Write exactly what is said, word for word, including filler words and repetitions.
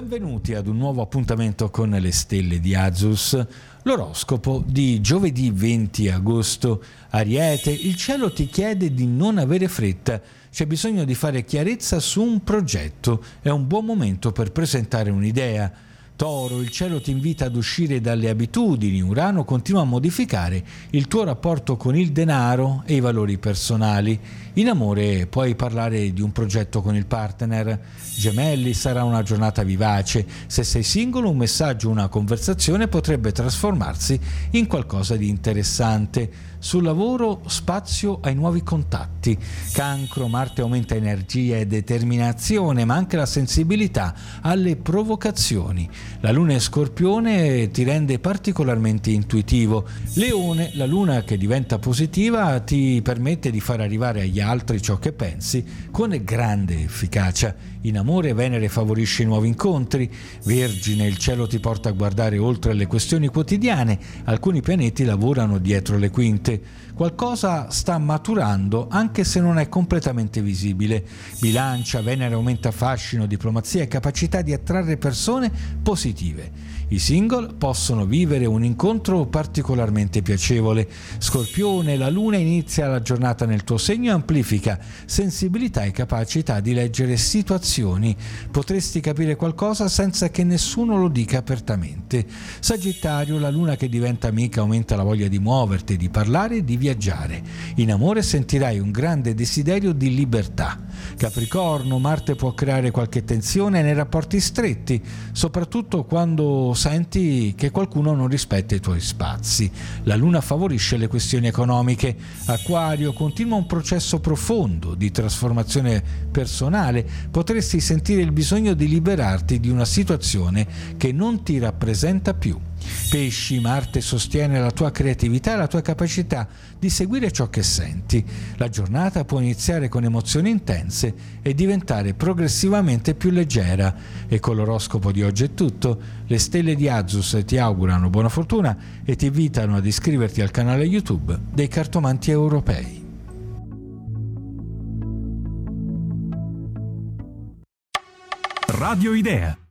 Benvenuti ad un nuovo appuntamento con le stelle di Azus, l'oroscopo di giovedì venti agosto. Ariete, il cielo ti chiede di non avere fretta, c'è bisogno di fare chiarezza su un progetto, è un buon momento per presentare un'idea. Toro, il cielo ti invita ad uscire dalle abitudini, Urano continua a modificare il tuo rapporto con il denaro e i valori personali. In amore puoi parlare di un progetto con il partner. Gemelli, sarà una giornata vivace. Se sei singolo, un messaggio o una conversazione potrebbe trasformarsi in qualcosa di interessante. Sul lavoro, spazio ai nuovi contatti. Cancro, Marte aumenta energia e determinazione, ma anche la sensibilità alle provocazioni. La luna in Scorpione ti rende particolarmente intuitivo. Leone, la luna che diventa positiva ti permette di far arrivare agli altri ciò che pensi con grande efficacia. In amore, Venere favorisce i nuovi incontri. Vergine, il cielo ti porta a guardare oltre le questioni quotidiane. Alcuni pianeti lavorano dietro le quinte. Qualcosa sta maturando anche se non è completamente visibile. Bilancia, Venere aumenta fascino, diplomazia e capacità di attrarre persone positive. I single possono vivere un incontro particolarmente piacevole. Scorpione, la luna inizia la giornata nel tuo segno e amplifica sensibilità e capacità di leggere situazioni. Potresti capire qualcosa senza che nessuno lo dica apertamente. Sagittario, la luna che diventa amica aumenta la voglia di muoverti, di parlare e di viaggiare. In amore sentirai un grande desiderio di libertà. Capricorno, Marte può creare qualche tensione nei rapporti stretti, soprattutto quando senti che qualcuno non rispetta i tuoi spazi. La luna favorisce le questioni economiche. Acquario, continua un processo profondo di trasformazione personale. Potresti sentire il bisogno di liberarti di una situazione che non ti rappresenta più. Pesci, Marte sostiene la tua creatività e la tua capacità di seguire ciò che senti. La giornata può iniziare con emozioni intense e diventare progressivamente più leggera. E con l'oroscopo di oggi è tutto. Le stelle di Azus ti augurano buona fortuna e ti invitano ad iscriverti al canale YouTube dei Cartomanti Europei. Radio Idea.